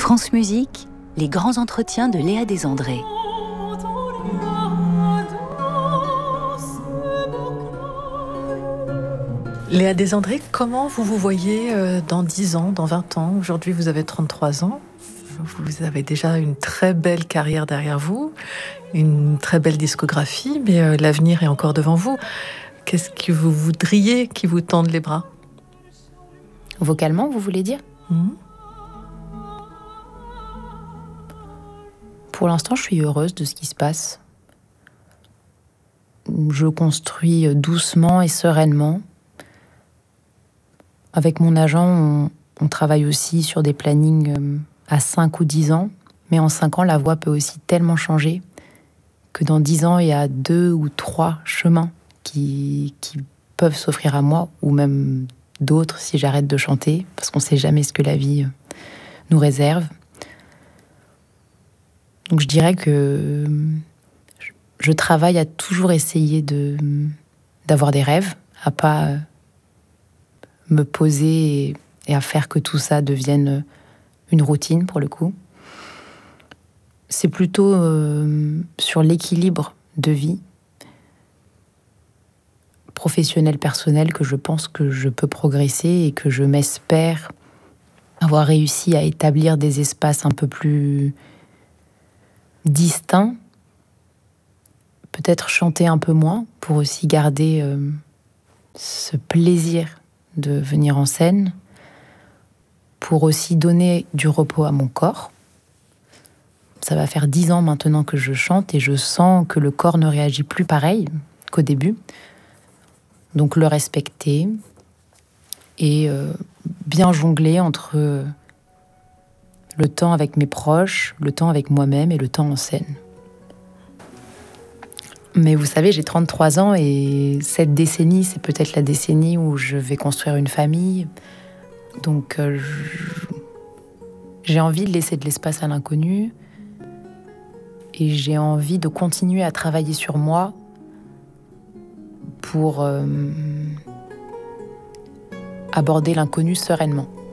France Musique, les grands entretiens de Léa Desandré. Léa Desandré, comment vous vous voyez dans 10 ans, dans 20 ans? Aujourd'hui, vous avez 33 ans. Vous avez déjà une très belle carrière derrière vous, une très belle discographie, mais l'avenir est encore devant vous. Qu'est-ce que vous voudriez qui vous tende les bras? Vocalement, vous voulez dire? Pour l'instant, je suis heureuse de ce qui se passe. Je construis doucement et sereinement. Avec mon agent, on travaille aussi sur des plannings à 5 ou 10 ans. Mais en 5 ans, la voix peut aussi tellement changer que dans 10 ans, il y a 2 ou 3 chemins qui peuvent s'offrir à moi, ou même d'autres si j'arrête de chanter, parce qu'on ne sait jamais ce que la vie nous réserve. Donc je dirais que je travaille à toujours essayer d'avoir des rêves, à pas me poser et à faire que tout ça devienne une routine pour le coup. C'est plutôt sur l'équilibre de vie professionnel, personnel, que je pense que je peux progresser et que je m'espère avoir réussi à établir des espaces un peu plus distincts. Peut-être chanter un peu moins pour aussi garder ce plaisir de venir en scène, pour aussi donner du repos à mon corps. Ça va faire 10 ans maintenant que je chante et je sens que le corps ne réagit plus pareil qu'au début. Donc le respecter et bien jongler entre le temps avec mes proches, le temps avec moi-même et le temps en scène. Mais vous savez, j'ai 33 ans et cette décennie, c'est peut-être la décennie où je vais construire une famille. Donc j'ai envie de laisser de l'espace à l'inconnu et j'ai envie de continuer à travailler sur moi pour aborder l'inconnu sereinement.